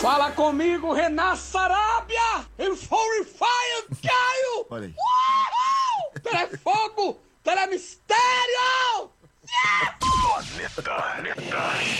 Fala comigo, Renan Sarabia! Eu sou o Caio! Olha aí. Uhul! Telefogo! Telemistério!